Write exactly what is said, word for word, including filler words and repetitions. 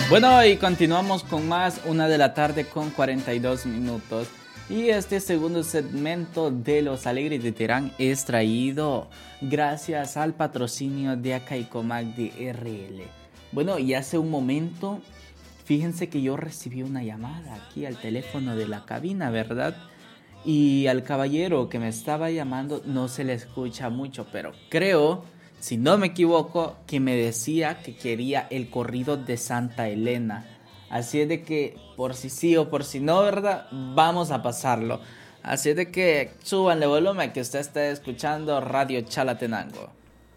Bueno, y continuamos con más, una de la tarde con cuarenta y dos minutos. Y este segundo segmento de Los Alegres de Terán es traído gracias al patrocinio de Acaicomac de R L. Bueno, y hace un momento, fíjense que yo recibí una llamada aquí al teléfono de la cabina, ¿verdad? Y al caballero que me estaba llamando no se le escucha mucho, pero creo, si no me equivoco, que me decía que quería el corrido de Santa Elena. Así es de que, por si sí o por si no, ¿verdad? Vamos a pasarlo. Así es de que súbanle volumen que usted está escuchando Radio Chalatenango.